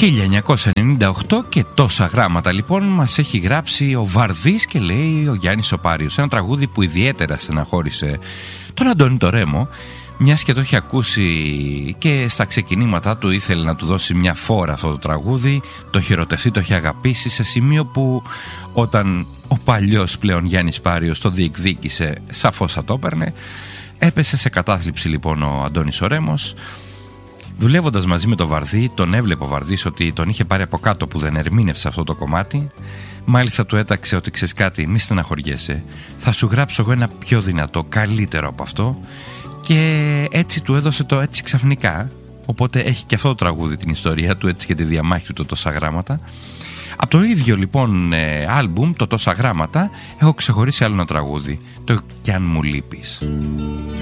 1998 και τόσα γράμματα λοιπόν μας έχει γράψει ο Βαρδής και λέει ο Γιάννης ο Πάριος. Ένα τραγούδι που ιδιαίτερα στεναχώρησε τον Αντώνη το Ρέμο, μιας και το έχει ακούσει και στα ξεκινήματά του ήθελε να του δώσει μια φόρα αυτό το τραγούδι. Το έχει ερωτευτεί, το έχει αγαπήσει σε σημείο που όταν ο παλιός πλέον Γιάννης Πάριος το διεκδίκησε σαφώς θα το έπαιρνε. Έπεσε σε κατάθλιψη λοιπόν ο Αντώνης ο Ρέμος. Δουλεύοντας μαζί με τον Βαρδί, τον έβλεπε ο Βαρδής ότι τον είχε πάρει από κάτω που δεν ερμήνευσε αυτό το κομμάτι. Μάλιστα του έταξε ότι ξέρεις κάτι, μη στεναχωριέσαι, θα σου γράψω εγώ ένα πιο δυνατό, καλύτερο από αυτό. Και έτσι του έδωσε το έτσι ξαφνικά. Οπότε έχει και αυτό το τραγούδι την ιστορία του, έτσι και τη διαμάχη του, το τόσα γράμματα. Από το ίδιο λοιπόν άλμπουμ, το τόσα γράμματα, έχω ξεχωρίσει άλλο ένα τραγούδι, το «Κι αν μου λείπεις».